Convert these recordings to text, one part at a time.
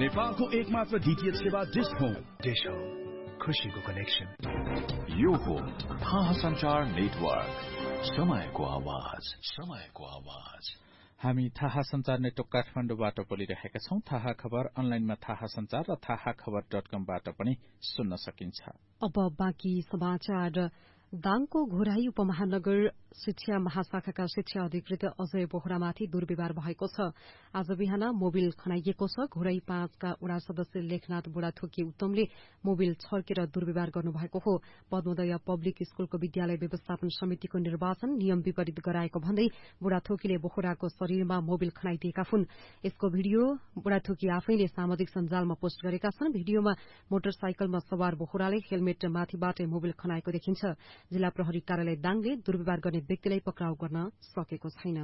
नेपालको एकमात्र डीटीएच सेवा डिश होम। डिश होम, खुशीको कनेक्सन। यो हो थाहा सञ्चार नेटवर्क, समयको आवाज, समयको आवाज। हामी थाहा सञ्चार नेटवर्क काठमाडौँबाट बोलिरहेका छौं। थाहा खबर अनलाइनमा थाहा सञ्चार र थाहाखबर.com-बाट पनि सुन्न सकिन्छ। अब बाँकी समाचार। दाङको घोराई उपमहानगर शिक्षा महाशाखाका शिक्षा अधिकृत अजय बोहरामाथि दुर्व्यवहार भएको छ। आज बिहान मोबिल खनाइएको छ। घोराई 5 का वडा सदस्य लेखनाथ बुढाथोकी उत्तमले मोबिल छर्केर दुर्व्यवहार गर्नुभएको हो। पद्मोदय पब्लिक स्कूलको विद्यालय व्यवस्थापन समितिको निर्वाचन नियम विपरीत गराएको भन्दै बुढाथोकीले बोहराको शरीरमा मोबिल खनाइदिएका हुन्। यसको भिडियो बुढाथोकी आफैले सामाजिक सञ्जालमा पोस्ट गरेका छन्। भिडियोमा मोटरसाइकलमा सवार बोहराले हेलमेट माथिबाटै मोबिल खनाएको देखिन्छ। जिल्ला प्रहरी कार्यालय दाङले दुर्व्यवहार गर्ने व्यक्तिलाई पक्राउ गर्न सकेको छैन।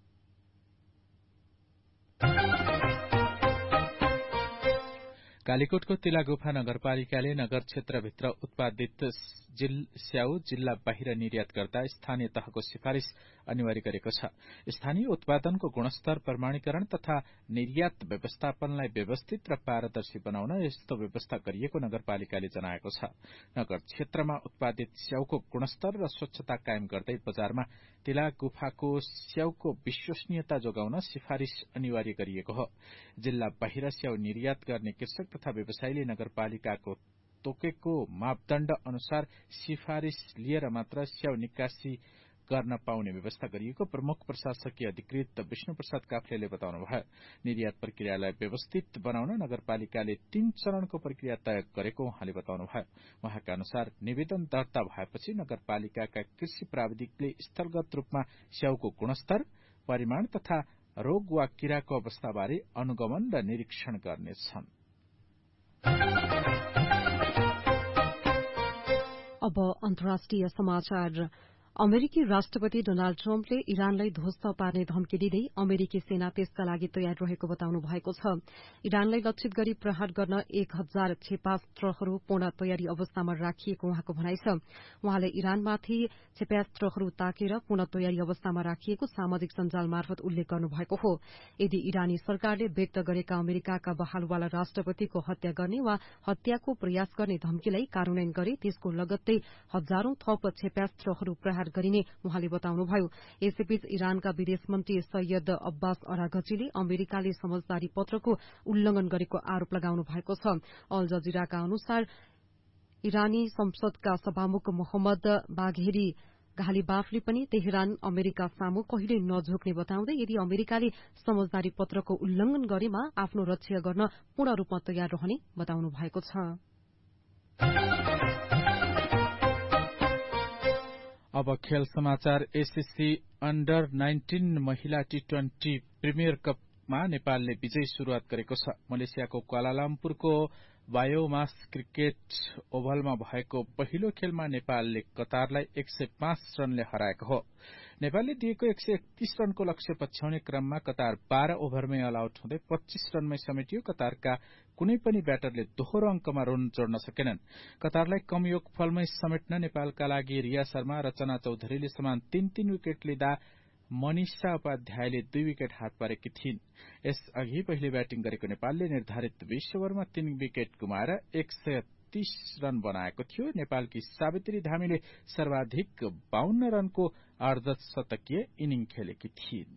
कालीकोटको तिलागुफा नगरपालिकाले नगर क्षेत्रभित्र उत्पादित स्याउ जिल्ला बाहिर निर्यात गर्दा स्थानीय तहको सिफारिश अनिवार्य गरेको छ। स्थानीय उत्पादनको गुणस्तर प्रमाणीकरण तथा निर्यात व्यवस्थापनलाई व्यवस्थित र पारदर्शी बनाउन यस्तो व्यवस्था गरिएको नगरपालिकाले जनाएको छ। नगर क्षेत्रमा उत्पादित स्याउको गुणस्तर र स्वच्छता कायम गर्दै बजारमा तिलागुफाको स्याउको विश्वसनीयता जोगाउन सिफारिश अनिवार्य गरिएको हो। जिल्ला बाहिर स्याउ निर्यात गर्ने कृषक तथा व्यवसायीले नगरपालिकाको तोकेको मापदण्ड अनुसार सिफारिश लिएर मात्र स्याउ निकासी गर्न पाउने व्यवस्था गरिएको प्रमुख प्रशासकीय अधिकृत विष्णु प्रसाद काफ्लेले बताउनुभयो। निर्यात प्रक्रियालाई व्यवस्थित बनाउन नगरपालिकाले 3 चरणको प्रक्रिया तय गरेको उहाँले बताउनुभयो। उहाँका अनुसार निवेदन दर्ता भएपछि नगरपालिकाका कृषि प्राविधिकले स्थलगत रूपमा स्याउको गुणस्तर, परिमाण तथा रोग वा किराको अवस्थाबारे अनुगमन र निरीक्षण गर्नेछन्। अब अन्तर्राष्ट्रिय समाचार। अमेरिकी राष्ट्रपति डोनाल्ड ट्रम्पले इरानलाई ध्वस्त पार्ने धम्की दिँदै अमेरिकी सेना त्यसका लागि तयार रहेको बताउनु भएको छ। इरानलाई लक्षित गरी प्रहार गर्न 1000 क्षेपास्त्रहरू पूर्ण तयारी अवस्थामा राखिएको उहाँको भनाइ छ। उहाँले इरानमाथि क्षेपास्त्रहरू ताकेर पूर्ण तयारी अवस्थामा राखिएको सामाजिक सञ्जाल मार्फत उल्लेख गर्नुभएको हो। यदि इरानी सरकारले व्यक्त गरेका अमेरिकाका बहालवाला राष्ट्रपतिको हत्या गर्ने वा हत्याको प्रयास गर्ने धम्कीलाई कार्यान्वयन गरे त्यसको लगत्तै हजारौं थप क्षेपास्त्रहरू प्रहार गरिने उहाँले बताउनुभयो। यसैबीच इरानका विदेश मन्त्री सैयद अब्बास अराघचीले अमेरिकाले समझदारी पत्रको उल्लंघन गरेको आरोप लगाउनु भएको छ। अल जजिराका अनुसार इरानी संसदका सभामुख मोहम्मद बाघेरी घालीबाफले पनि तेहरान अमेरिका सामु कहिल्यै नझुक्ने बताउँदै यदि अमेरिकाले समझदारी पत्रको उल्लंघन गरेमा आफ्नो रक्षा गर्न पूर्ण रूपमा तयार रहने बताउनु भएको छ। अब खेल समाचार। एसएससी अन्डर 19 महिला टी20 प्रिमियर कपमा नेपालले विजयी शुरूआत गरेको छ। मलेसियाको क्वालालम्पुरको बायोमास क्रिकेट ओभलमा भएको पहिलो खेलमा नेपालले कतारलाई 105 रनले हराएको हो। नेपालले दिएको 131 रनको लक्ष्य पछ्याउने क्रममा कतार 12 ओभरमै अल आउट हुँदै 25 रनमै समेटियो। कतारका कुनै पनि ब्याटरले दोहोरो अंकमा रन जोड्न सकेनन्। कतारलाई कम योगफलमै समेट्न नेपालका लागि रिया शर्मा, रचना चौधरीले समान 3-3 विकेट लिँदा मनिषा उपाध्यायले 2 विकेट हात पारेकी थिइन्। यसअघि पहिले ब्याटिङ गरेको नेपालले निर्धारित 20 ओभरमा 3 विकेट गुमाएर 130 रन बनाएको थियो। नेपालकी सावित्री धामीले सर्वाधिक 52 रनको अर्धशतकीय इनिङ खेलेकी थिइन्।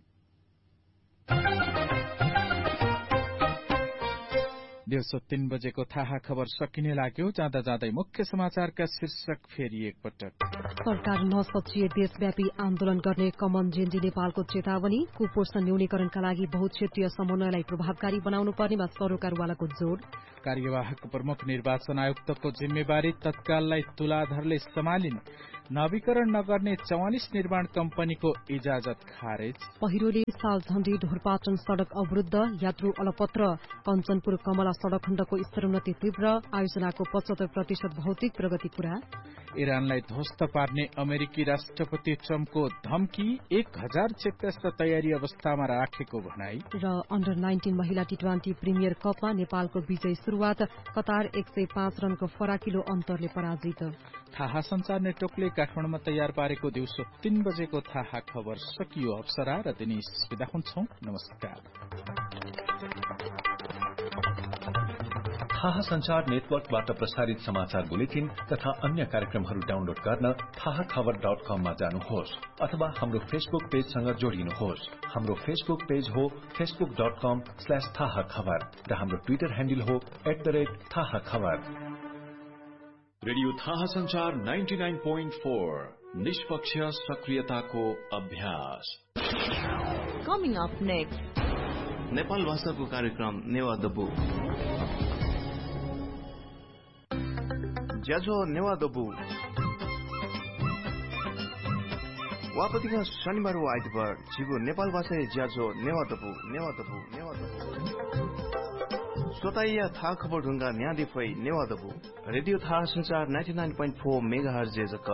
दिउँसो 3 बजेको थाहा खबर सकिने लाग्यो। जाँदा जाँदै मुख्य समाचारका शीर्षक फेरि एकपटक। सरकार नसचिए देशव्यापी आन्दोलन गर्ने कमन जेन्जी नेपालको चेतावनी। कुपोषण न्यूनीकरणका लागि बहुक्षेत्रीय समन्वयलाई प्रभावकारी बनाउनु पर्नेमा सरोकारवालाको जोड़। कार्यवाहक प्रमुख निर्वाचन आयुक्तको जिम्मेवारी तत्काललाई तुलाधरले सम्हालिन्। नवीकरण नगर्ने 44 निर्माण कम्पनीको इजाजत खारेज। पहिरोले सालझण्डी ढोरपाटन सड़क अवरुद्ध, यात्रु अलपत्र। कञ्चनपुर कमला सड़क खण्डको स्तरोन्नति तीव्र, आयोजनाको 75% भौतिक प्रगति पूरा। इरानलाई ध्वस्त पार्ने अमेरिकी राष्ट्रपति ट्रम्पको धम्की, 1000 क्षेपास्त्र तयारी अवस्थामा राखेको भनाई। र अन्डर 19 महिला टी20 प्रिमियर कपमा नेपालको विजयी शुरूआत, कतार 105 रनको फराकिलो अन्तरले पराजित। थाहा सञ्चार नेटवर्कले काठमाडौँमा तयार पारेको दिउँसो 3 बजेको थाहा खबर सकियो। अप्सरा र दिनेश बिदा हुन्छौं। नमस्कार। थाहा संचार नेटवर्कबाट प्रसारित समाचार बुलेटिन तथा अन्य कार्यक्रमहरू डाउनलोड गर्न थाहाखबर.com मा जानुहोस् अथवा हाम्रो फेसबुक पेजसँग जोडिनुहोस्। हाम्रो फेसबुक पेज हो facebook.com/थाहाखबर र हाम्रो ट्विटर ह्यान्डल हो @थाहाखबर। रेडियो थाहा संचार 99.4 निष्पक्ष सक्रियताको अभ्यास। Coming up next, नेपाल भाषाको कार्यक्रम नेवा दबु। ज्याझो नेवा दबु वापतिका शनिबार वा आइतबार जिगो नेपाल भाषा ज्याझो नेवा दबु नेवा दबु नेवा दबु स्वतःया थाहा खबर ढुङ्गा न्यादी फै नेवा दबु रेडियो थाहा संचार 99.4 मेगाहर्ज जक।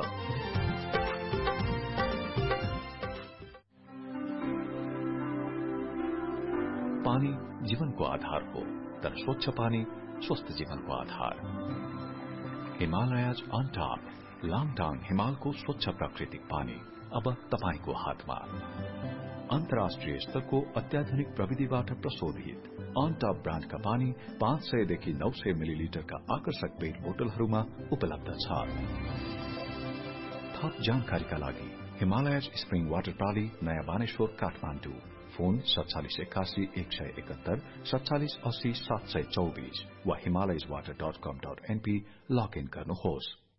पानी जीवनको आधार हो, तर स्वच्छ पानी स्वस्थ जीवनको आधार। हिमालयज अन टप लाङटाङ हिमालको स्वच्छ प्राकृतिक पानी अब तपाईको हातमा। अन्तर्राष्ट्रिय स्तरको अत्याधुनिक प्रविधिबाट प्रशोधित अन टप ब्रान्डका पानी 500 देखि 900 मिलिलिटरका आकर्षक पेट बोतलहरूमा उपलब्ध छ। थप जानकारीका लागि हिमालयज स्प्रिङ वाटर प्रणाली नयाँ बानेश्वर काठमाडौँ। फोन 4781 171 4780 724 वा himalayaswater.com.np लगइन गर्नुहोस्।